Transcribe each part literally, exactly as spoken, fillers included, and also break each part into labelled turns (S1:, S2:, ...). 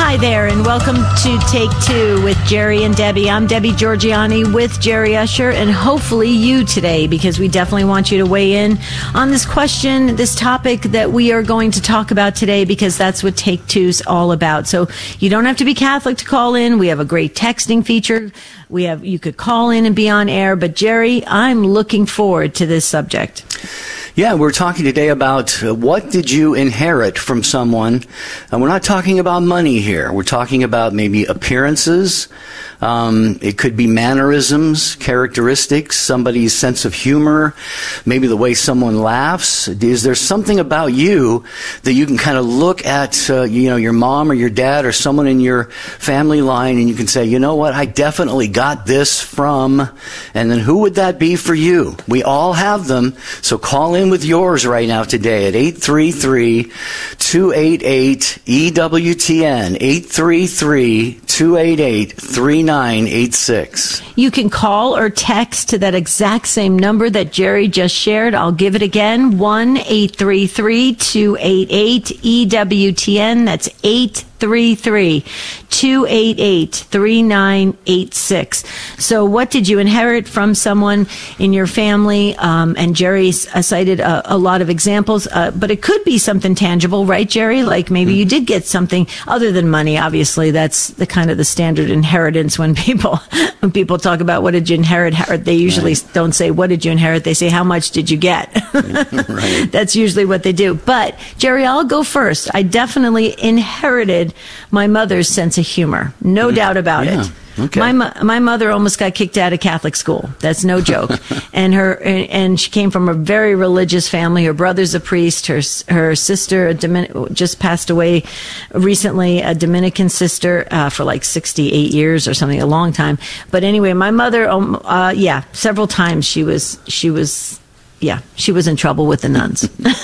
S1: Hi there, and welcome to Take Two with Jerry and Debbie. I'm Debbie Georgiani with Jerry Usher, and hopefully you today, because we definitely want you to weigh in on this question, this topic that we are going to talk about today, because that's what Take Two's all about. So you don't have to be Catholic to call in. We have a great texting feature. We have, you could call in and be on air. But Jerry, I'm looking forward to this subject.
S2: Yeah, we're talking today about uh, what did you inherit from someone. And we're not talking about money here. We're talking about maybe appearances. Um, it could be mannerisms, characteristics, somebody's sense of humor, maybe the way someone laughs. Is there something about you that you can kind of look at, uh, you know, your mom or your dad or someone in your family line, and you can say, you know what, I definitely got this from, and then who would that be for you? We all have them, so call in with yours right now today at eight three three, two eight eight, E W T N, eight three three, two eight eight, three nine eight six.
S1: You can call or text to that exact same number that Jerry just shared. I'll give it again, one eight three three, two eight eight, E W T N. That's eight three three, two eight eight, three nine eight six. So what did you inherit from someone in your family? Um, and Jerry uh, cited a, a lot of examples, uh, but it could be something tangible, right, Jerry? Like maybe you did get something other than money. Obviously, that's the kind of the standard inheritance when people when people talk about what did you inherit, they usually right. don't say what did you inherit. They say how much did you get? Right. That's usually what they do. But Jerry, I'll go first. I definitely inherited my mother's sense of humor. No mm, doubt about
S2: yeah,
S1: it.
S2: Okay.
S1: My my mother almost got kicked out of Catholic school. That's no joke. and her and, and she came from a very religious family. Her brother's a priest. Her her sister a Domin- just passed away recently, a Dominican sister uh, for like sixty-eight years or something, a long time. But anyway, my mother, um, uh, yeah, several times she was she was yeah she was in trouble with the nuns.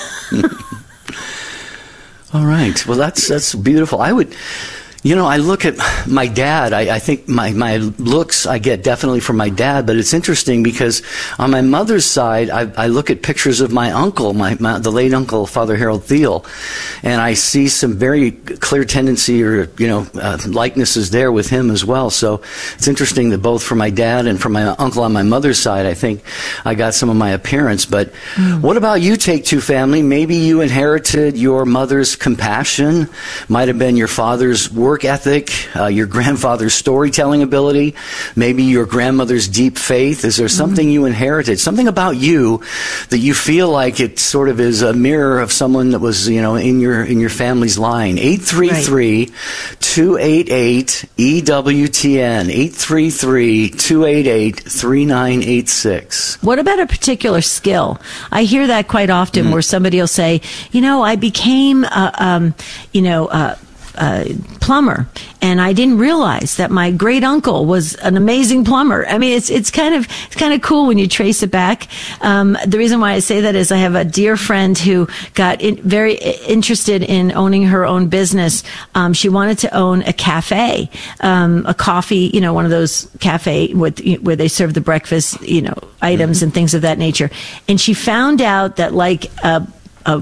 S2: All right. Well, that's that's beautiful. I would, you know, I look at my dad. I, I think my, my looks I get definitely from my dad, but it's interesting because on my mother's side, I, I look at pictures of my uncle, my, my the late uncle, Father Harold Thiel, and I see some very clear tendency or, you know, uh, likenesses there with him as well. So it's interesting that both from my dad and from my uncle on my mother's side, I think I got some of my appearance. But mm. what about you, Take Two family? Maybe you inherited your mother's compassion, might have been your father's work ethic, uh, your grandfather's storytelling ability, maybe your grandmother's deep faith. Is there something mm. you inherited, something about you that you feel like it sort of is a mirror of someone that was, you know, in your in your family's line? eight three three, two eight eight, E W T N, eight three three, two eight eight, three nine eight six.
S1: What about a particular skill? I hear that quite often mm. where somebody will say, you know, I became, uh, um, you know, uh, Uh, plumber, and I didn't realize that my great uncle was an amazing plumber. I mean, it's it's kind of it's kind of cool when you trace it back. Um, the reason why I say that is I have a dear friend who got in, very interested in owning her own business. Um, she wanted to own a cafe, um, a coffee, you know, one of those cafe with where they serve the breakfast, you know, items mm-hmm. and things of that nature. And she found out that like a, a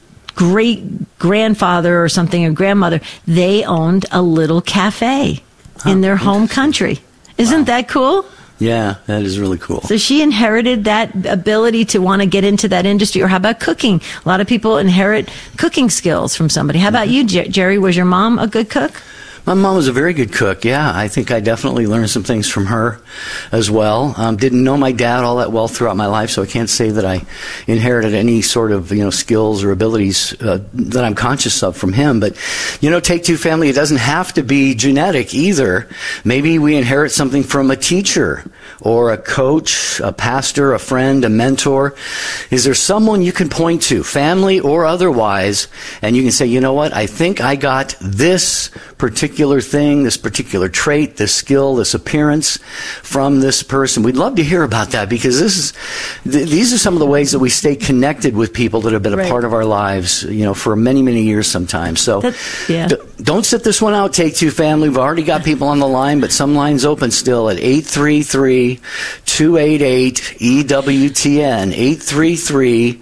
S1: great grandfather or something, or grandmother, they owned a little cafe huh, in their home country. Isn't wow. that cool?
S2: Yeah, that is really cool.
S1: So she inherited that ability to want to get into that industry. Or how about cooking? A lot of people inherit cooking skills from somebody. How about you, Jer- Jerry? Was your mom a good cook?
S2: My mom was a very good cook, yeah. I think I definitely learned some things from her as well. Um, didn't know my dad all that well throughout my life, so I can't say that I inherited any sort of, you know, skills or abilities uh, that I'm conscious of from him. But, you know, Take Two family, it doesn't have to be genetic either. Maybe we inherit something from a teacher or a coach, a pastor, a friend, a mentor. Is there someone you can point to, family or otherwise, and you can say, you know what, I think I got this particular thing, this particular trait, this skill, this appearance from this person. We'd love to hear about that, because this is th- these are some of the ways that we stay connected with people that have been a right. part of our lives, you know, for many, many years sometimes. So
S1: yeah.
S2: d- don't sit this one out, Take Two family. We've already got people on the line, but some lines open still at eight three three, two eight eight, E W T N, eight three three, two eight eight,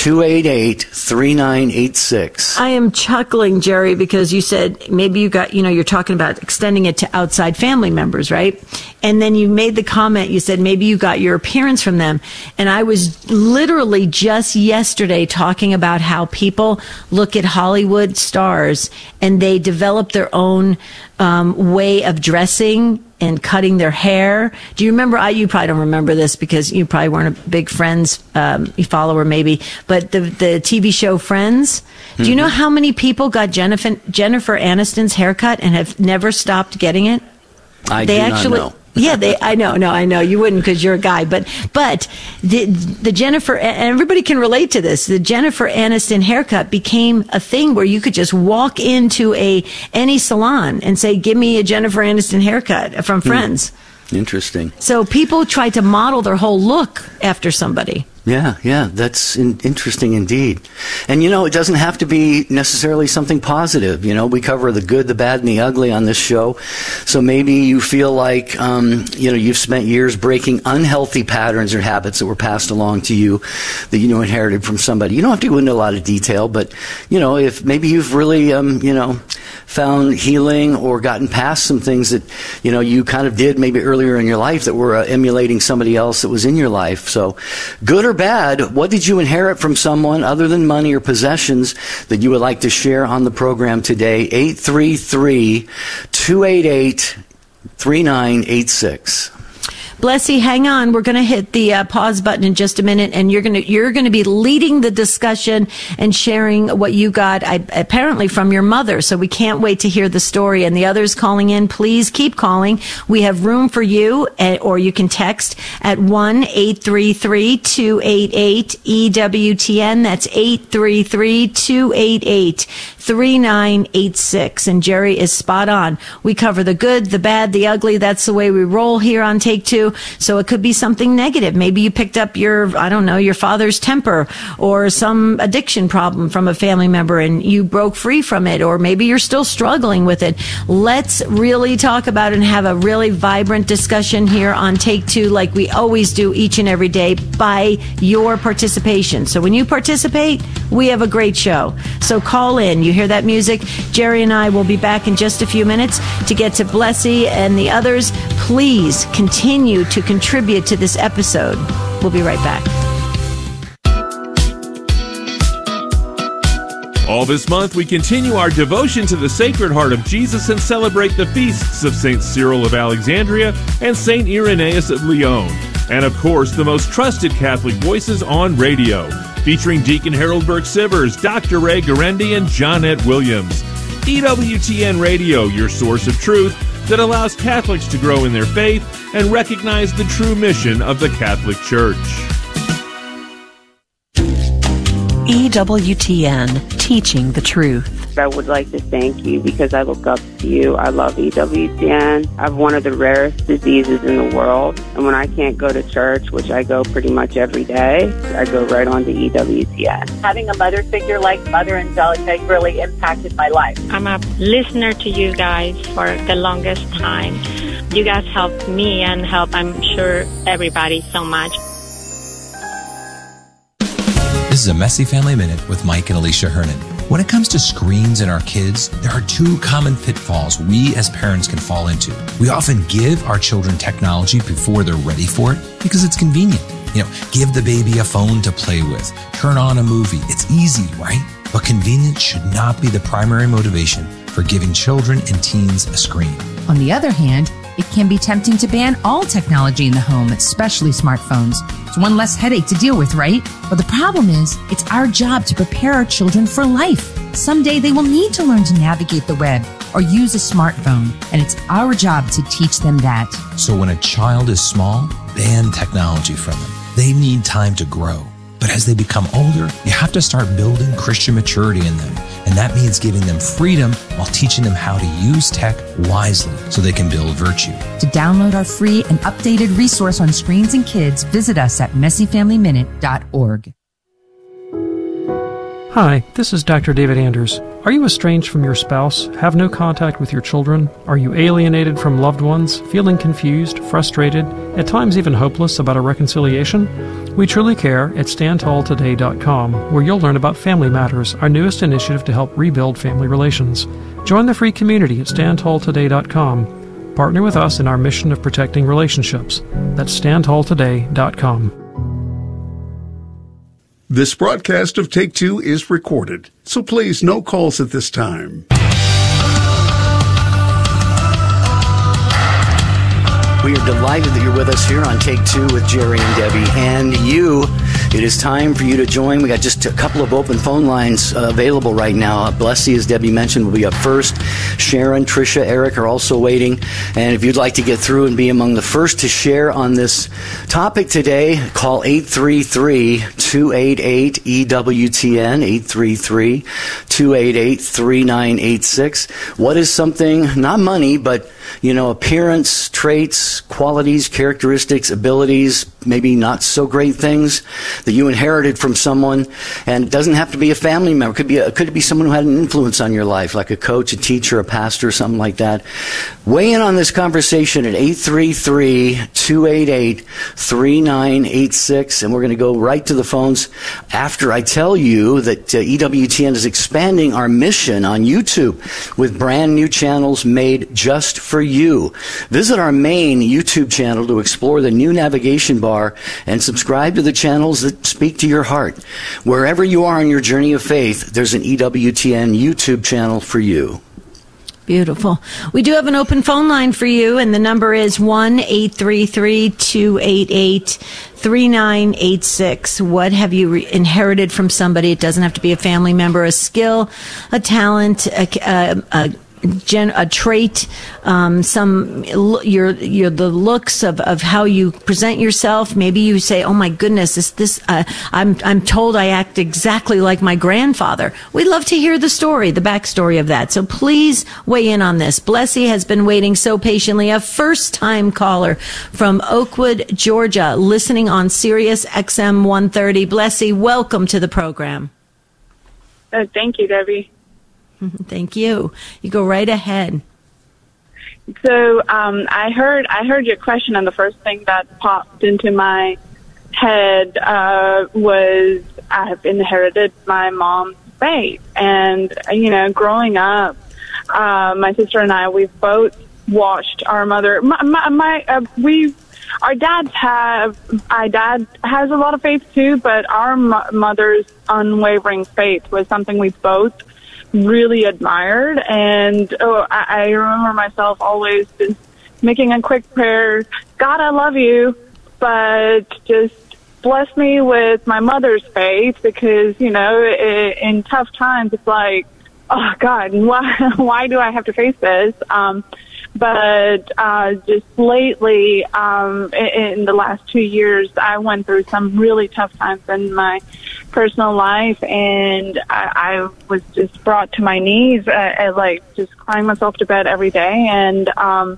S2: two eight eight, three nine eight six.
S1: I am chuckling, Jerry, because you said maybe you got, you know, you're talking about extending it to outside family members, right? And then you made the comment, you said maybe you got your appearance from them. And I was literally just yesterday talking about how people look at Hollywood stars and they develop their own um, way of dressing and cutting their hair. Do you remember? I, you probably don't remember this because you probably weren't a big Friends um, follower, maybe. But the the T V show Friends. Mm-hmm. Do you know how many people got Jennifer Jennifer Aniston's haircut and have never stopped getting it?
S2: I
S1: they
S2: do
S1: actually,
S2: not know.
S1: Yeah, they. I know, no, I know you wouldn't because you're a guy. But but the the Jennifer, and everybody can relate to this. The Jennifer Aniston haircut became a thing where you could just walk into a any salon and say, "Give me a Jennifer Aniston haircut" from Friends.
S2: Hmm. Interesting.
S1: So people try to model their whole look after somebody.
S2: Yeah, yeah, that's in, interesting indeed. And, you know, it doesn't have to be necessarily something positive. You know, we cover the good, the bad, and the ugly on this show. So maybe you feel like, um, you know, you've spent years breaking unhealthy patterns or habits that were passed along to you that you know inherited from somebody. You don't have to go into a lot of detail, but, you know, if maybe you've really, um, you know, found healing or gotten past some things that, you know, you kind of did maybe earlier in your life that were uh, emulating somebody else that was in your life. So good or bad, what did you inherit from someone other than money or possessions that you would like to share on the program today? eight three three, two eight eight, three nine eight six.
S1: Blessy, hang on. We're going to hit the uh, pause button in just a minute, and you're going to you're going to be leading the discussion and sharing what you got I, apparently from your mother. So we can't wait to hear the story. And the others calling in, please keep calling. We have room for you, uh, or you can text at one eight three three, two eight eight, E W T N. That's eight three three, two eight eight, three nine eight six. And Jerry is spot on. We cover the good, the bad, the ugly. That's the way we roll here on Take Two. So it could be something negative. Maybe you picked up your, I don't know, your father's temper or some addiction problem from a family member and you broke free from it, or maybe you're still struggling with it. Let's really talk about it and have a really vibrant discussion here on Take Two, like we always do each and every day, by your participation. So when you participate, we have a great show. So call in. You hear that music? Jerry and I will be back in just a few minutes to get to Blessy and the others. Please continue to contribute to this episode. We'll be right back.
S3: All this month, we continue our devotion to the Sacred Heart of Jesus and celebrate the feasts of Saint Cyril of Alexandria and Saint Irenaeus of Lyon. And of course, the most trusted Catholic voices on radio, featuring Deacon Harold Burke-Sivers, Doctor Ray Garendi, and Johnette Williams. E W T N Radio, your source of truth that allows Catholics to grow in their faith and recognize the true mission of the Catholic Church.
S4: E W T N, teaching the truth.
S5: I would like to thank you because I look up to you. I love E W T N. I have one of the rarest diseases in the world. And when I can't go to church, which I go pretty much every day, I go right on to E W T N.
S6: Having a mother figure like Mother Angelica really impacted my life.
S7: I'm a listener to you guys for the longest time. You guys helped me and help, I'm sure, everybody so much.
S8: This is a Messy Family Minute with Mike and Alicia Hernan. When it comes to screens and our kids, there are two common pitfalls we as parents can fall into. We often give our children technology before they're ready for it because it's convenient. You know, give the baby a phone to play with, turn on a movie. It's easy, right? But convenience should not be the primary motivation for giving children and teens a screen.
S9: On the other hand, it can be tempting to ban all technology in the home, especially smartphones. It's one less headache to deal with, right? But the problem is, it's our job to prepare our children for life. Someday they will need to learn to navigate the web or use a smartphone, and it's our job to teach them that.
S8: So when a child is small, ban technology from them. They need time to grow. But as they become older, you have to start building Christian maturity in them. And that means giving them freedom while teaching them how to use tech wisely so they can build virtue.
S9: To download our free and updated resource on screens and kids, visit us at messy family minute dot org.
S10: Hi, this is Doctor David Anders. Are you estranged from your spouse, have no contact with your children? Are you alienated from loved ones, feeling confused, frustrated, at times even hopeless about a reconciliation? We truly care at stand tall today dot com, where you'll learn about Family Matters, our newest initiative to help rebuild family relations. Join the free community at stand tall today dot com. Partner with us in our mission of protecting relationships. That's stand tall today dot com.
S11: This broadcast of Take Two is recorded, so please no calls at this time.
S2: We are delighted that you're with us here on Take Two with Jerry and Debbie. And you, it is time for you to join. We got just a couple of open phone lines uh, available right now. Uh, Blessy, as Debbie mentioned, will be up first. Sharon, Tricia, Eric are also waiting. And if you'd like to get through and be among the first to share on this topic today, call eight three three, two eight eight, E W T N, eight three three, two eight eight, three nine eight six. What is something, not money, but you know, appearance, traits, qualities, characteristics, abilities, maybe not so great things that you inherited from someone? And it doesn't have to be a family member. It could be a, it could be someone who had an influence on your life, like a coach, a teacher, a pastor, something like that. Weigh in on this conversation at eight three three, two eight eight, three nine eight six. And we're going to go right to the phones after I tell you that uh, E W T N is expanding our mission on YouTube with brand new channels made just for you. Visit our main YouTube channel to explore the new navigation bar and subscribe to the channels that speak to your heart. Wherever you are on your journey of faith, there's an E W T N YouTube channel for you.
S1: Beautiful. We do have an open phone line for you, and the number is one eight three three, two eight eight, three nine eight six. What have you re- inherited from somebody? It doesn't have to be a family member, a skill, a talent, a, a, a Gen, a trait, um, some your your the looks of, of how you present yourself. Maybe you say, "Oh my goodness, is this?" Uh, I'm I'm told I act exactly like my grandfather. We'd love to hear the story, the backstory of that. So please weigh in on this. Blessy has been waiting so patiently. A first-time caller from Oakwood, Georgia, listening on Sirius X M one thirty. Blessy, welcome to the program.
S12: Uh, thank you, Debbie.
S1: Thank you. You go right ahead.
S12: So um, I heard I heard your question, and the first thing that popped into my head uh, was I have inherited my mom's faith. And, you know, growing up, uh, my sister and I, we've both watched our mother. My, my, my uh, we, our dads have, my dad has a lot of faith too, but our mo- mother's unwavering faith was something we both really admired. And oh, I, I remember myself always just making a quick prayer, God, I love you, but just bless me with my mother's faith, because, you know, it, in tough times, it's like, oh God, why, why do I have to face this? Um, but uh, just lately, um, in, in the last two years, I went through some really tough times in my personal life, and I, I was just brought to my knees, uh, and, like, just crying myself to bed every day. And um,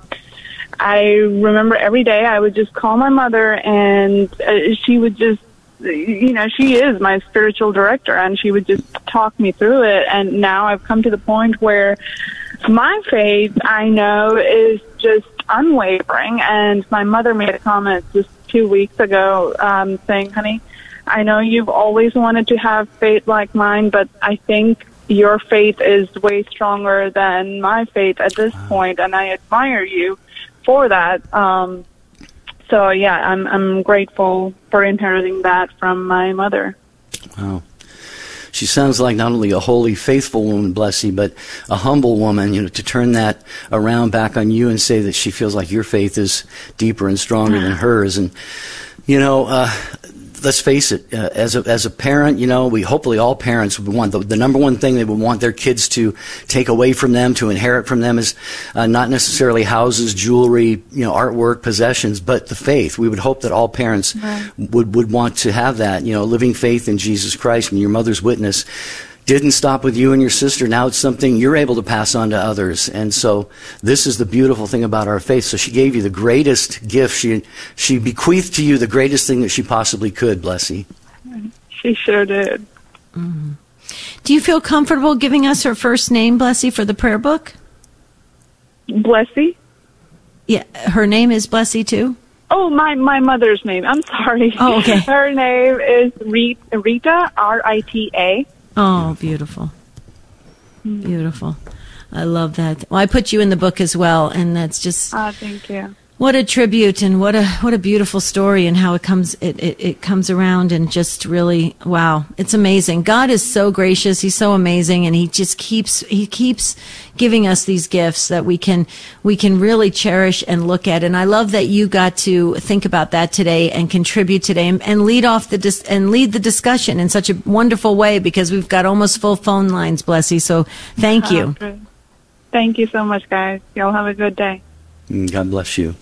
S12: I remember every day I would just call my mother, and uh, she would just, you know, she is my spiritual director, and she would just talk me through it. And now I've come to the point where my faith, I know, is just unwavering. And my mother made a comment just two weeks ago um, saying, honey, I know you've always wanted to have faith like mine, but I think your faith is way stronger than my faith at this point, and I admire you for that. Um, so, yeah, I'm I'm grateful for inheriting that from my mother.
S2: Wow. She sounds like not only a holy, faithful woman, Blessy, but a humble woman, you know, to turn that around back on you and say that she feels like your faith is deeper and stronger than hers. And, you know, uh, let's face it, uh, as a as a parent, you know, we hopefully all parents would want the, the number one thing they would want their kids to take away from them, to inherit from them, is uh, not necessarily houses, jewelry, you know, artwork, possessions, but the faith. We would hope that all parents right. would would want to have that, you know, living faith in Jesus Christ. And your mother's witness didn't stop with you and your sister. Now it's something you're able to pass on to others. And so this is the beautiful thing about our faith. So she gave you the greatest gift. She she bequeathed to you the greatest thing that she possibly could, Blessy.
S12: She sure did.
S1: Mm-hmm. Do you feel comfortable giving us her first name, Blessy, for the prayer book?
S12: Blessy?
S1: Yeah, her name is Blessy too?
S12: Oh, my, my mother's name. I'm sorry.
S1: Oh, okay.
S12: Her name is Rita, R I T A.
S1: Oh, beautiful. Beautiful. I love that. Well, I put you in the book as well, and that's just...
S12: Oh, thank you.
S1: What a tribute, and what a what a beautiful story, and how it comes it, it, it comes around, and just really, wow, it's amazing. God is so gracious; He's so amazing, and He just keeps He keeps giving us these gifts that we can we can really cherish and look at. And I love that you got to think about that today and contribute today, and, and lead off the dis- and lead the discussion in such a wonderful way, because we've got almost full phone lines, Blessy. So thank you.
S12: Okay. Thank you so much, guys. Y'all have a good day.
S2: God bless you.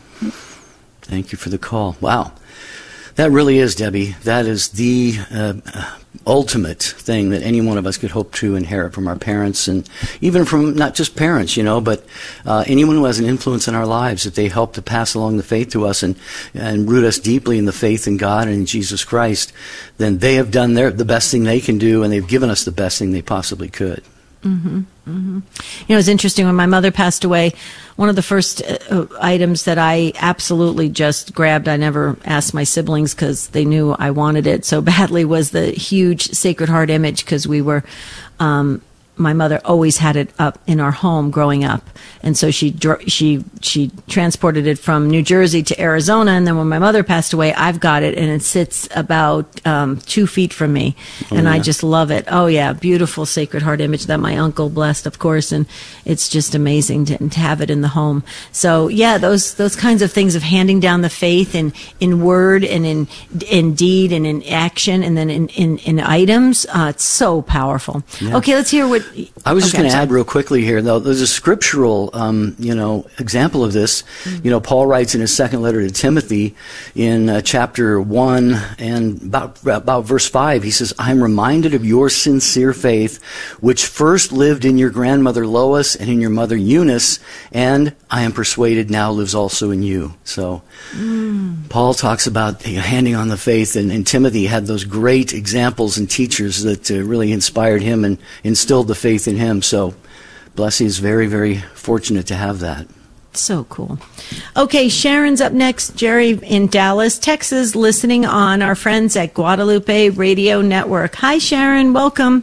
S2: Thank you for the call. Wow. That really is, Debbie. That is the uh, ultimate thing that any one of us could hope to inherit from our parents, and even from not just parents, you know, but uh, anyone who has an influence in our lives, that they help to pass along the faith to us and, and root us deeply in the faith in God and in Jesus Christ. Then they have done their, the best thing they can do, and they've given us the best thing they possibly could.
S1: Mm-hmm, mm-hmm. You know, it's interesting. When my mother passed away, one of the first uh, items that I absolutely just grabbed, I never asked my siblings because they knew I wanted it so badly, was the huge Sacred Heart image, because we were, um, my mother always had it up in our home growing up. And so she she she transported it from New Jersey to Arizona, and then when my mother passed away, I've got it, and it sits about um, two feet from me, oh, and yeah. I just love it. Oh yeah, beautiful Sacred Heart image that my uncle blessed, of course, and it's just amazing to, to have it in the home. So yeah, those those kinds of things of handing down the faith in in word and in in deed and in action, and then in in, in items, uh, it's so powerful. Yeah. Okay, let's hear what.
S2: I was just
S1: okay,
S2: going to add real quickly here, though. There's a scriptural, um, you know, example of this. Mm-hmm. You know, Paul writes in his second letter to Timothy in uh, chapter one and about about verse five. He says, "I'm reminded of your sincere faith, which first lived in your grandmother Lois and in your mother Eunice, and I am persuaded now lives also in you." So, mm. Paul talks about you know, handing on the faith, and, and Timothy had those great examples and teachers that uh, really inspired him and instilled the faith in him. So Blessy is very, very fortunate to have that.
S1: So cool. Okay, Sharon's up next. Jerry in Dallas, Texas, listening on our friends at Guadalupe Radio Network. Hi, Sharon. Welcome.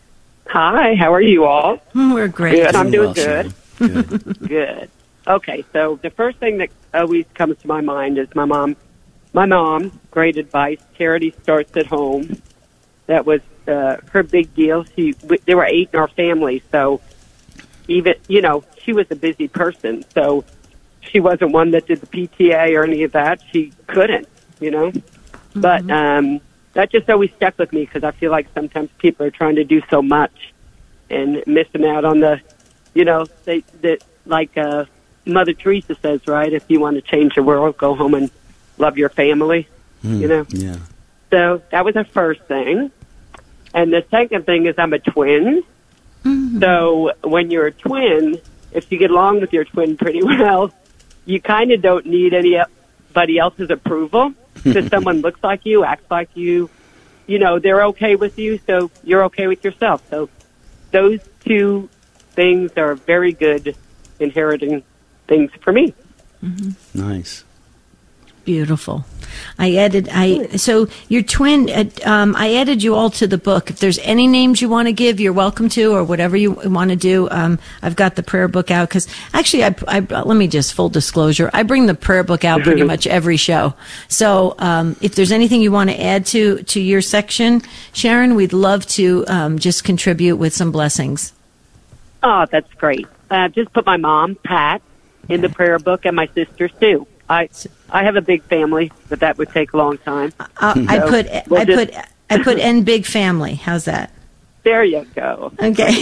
S13: Hi. How are you all?
S1: We're great.
S13: Good. I'm doing
S2: well,
S13: good.
S2: Good.
S13: Good. Okay, so the first thing that always comes to my mind is my mom. My mom, great advice. Charity starts at home. That was uh, her big deal. She, w- there were eight in our family, so even, you know, she was a busy person, so she wasn't one that did the P T A or any of that. She couldn't, you know. Mm-hmm. But um, that just always stuck with me, because I feel like sometimes people are trying to do so much and missing out on the, you know, they, that like uh, Mother Teresa says, right? If you want to change the world, go home and love your family,
S2: mm,
S13: you know.
S2: Yeah.
S13: So that was the first thing. And the second thing is I'm a twin. Mm-hmm. So when you're a twin, if you get along with your twin pretty well, you kind of don't need anybody else's approval, because someone looks like you, acts like you, you know, they're okay with you, so you're okay with yourself. So those two things are very good inheriting things for me.
S1: Mm-hmm.
S2: Nice.
S1: Beautiful. I added, I, so your twin, uh, um, I added you all to the book. If there's any names you want to give, you're welcome to, or whatever you want to do. Um, I've got the prayer book out, because actually, I, I, let me just full disclosure, I bring the prayer book out pretty much every show. So, um, if there's anything you want to add to, to your section, Sharon, we'd love to, um, just contribute with some blessings.
S13: Oh, that's great. Uh, just put my mom, Pat, in the prayer book, and my sister, Sue. I I have a big family, but that would take a long time.
S1: Uh,
S13: so
S1: I put
S13: we'll
S1: I
S13: just,
S1: put I put N big family. How's that?
S13: There you go.
S1: Okay.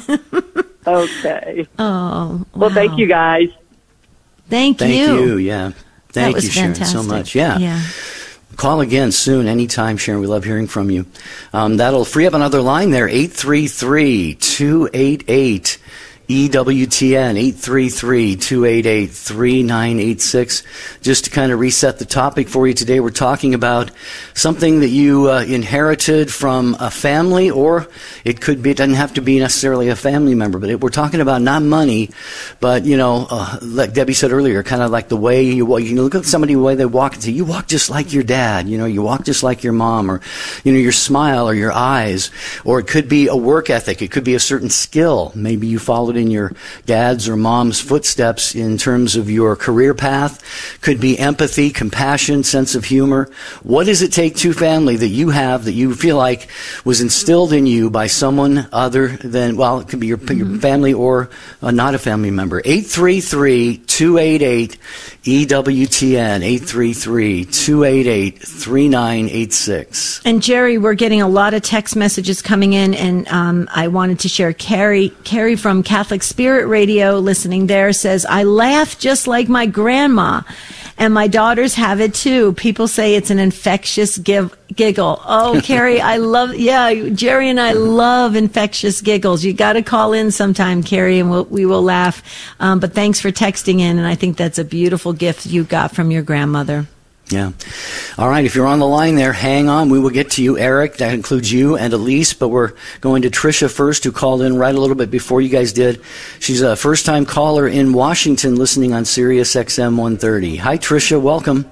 S13: Okay.
S1: Oh. Wow.
S13: Well, thank you guys.
S1: Thank,
S2: Thank
S1: you.
S2: you. Yeah. Thank you, Sharon,
S1: fantastic.
S2: so much. Yeah.
S1: Yeah.
S2: Call again soon, anytime, Sharon. We love hearing from you. Um, that'll free up another line there, eight three three, two eight eight, E W T N, eight three three, two eight eight, three nine eight six. Just to kind of reset the topic for you today, we're talking about something that you uh, inherited from a family, or it could be, it doesn't have to be necessarily a family member, but it, we're talking about not money, but, you know, uh, like Debbie said earlier, kind of like the way you walk. You can look at somebody, the way they walk and say, you walk just like your dad, you know, you walk just like your mom, or, you know, your smile or your eyes, or it could be a work ethic, it could be a certain skill. Maybe you followed in your dad's or mom's footsteps in terms of your career path. Could be empathy, compassion, sense of humor. What does it take to family that you have that you feel like was instilled in you by someone other than, well, it could be your, mm-hmm. your family or uh, not a family member? eight three three, two eight eight, E W T N, eight three three, two eight eight, three nine eight six.
S1: And Jerry, we're getting a lot of text messages coming in, and um, I wanted to share Carrie, Carrie from Catholic Spirit Radio, listening there, says, I laugh just like my grandma, and my daughters have it too. People say it's an infectious give, giggle. Oh, Carrie, I love, yeah, Jerry and I love infectious giggles. You got to call in sometime, Carrie, and we'll, we will laugh. Um, but thanks for texting in, and I think that's a beautiful gift you got from your grandmother.
S2: Yeah. All right. If you're on the line there, hang on. We will get to you, Eric. That includes you and Elise, but we're going to Tricia first, who called in right a little bit before you guys did. She's a first-time caller in Washington listening on Sirius X M one thirty. Hi, Tricia. Welcome.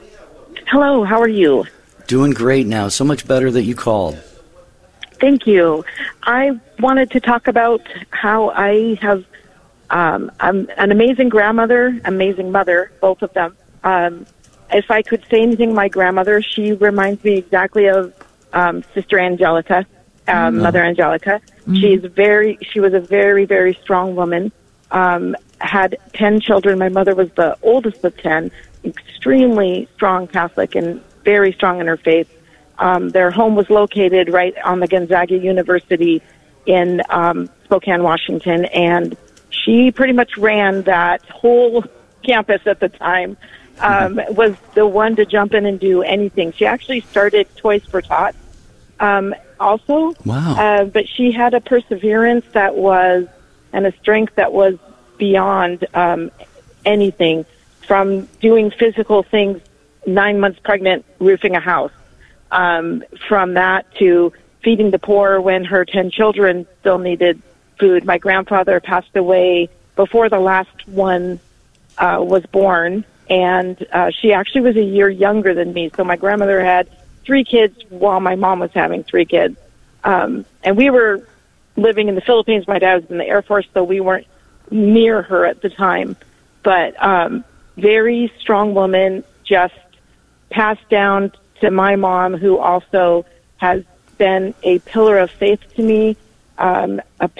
S14: Hello. How are you?
S2: Doing great now. So much better that you called.
S14: Thank you. I wanted to talk about how I have um, I'm an amazing grandmother, amazing mother, both of them. Um If I could say anything, my grandmother, she reminds me exactly of um, Sister Angelica, um, mm-hmm. Mother Angelica. Mm-hmm. She's very, she was a very, very strong woman, um, had ten children. My mother was the oldest of ten, extremely strong Catholic and very strong in her faith. Um, their home was located right on the Gonzaga University in um, Spokane, Washington, and she pretty much ran that whole campus at the time. Um, was the one to jump in and do anything. She actually started Toys for Tots um, also.
S2: Wow.
S14: Uh, but she had a perseverance that was, and a strength that was beyond um, anything, from doing physical things, nine months pregnant, roofing a house, um, from that to feeding the poor when her ten children still needed food. My grandfather passed away before the last one uh, was born. And uh, she actually was a year younger than me. So my grandmother had three kids while my mom was having three kids. Um, and we were living in the Philippines. My dad was in the Air Force, so we weren't near her at the time. But um, very strong woman, just passed down to my mom, who also has been a pillar of faith to me, um, a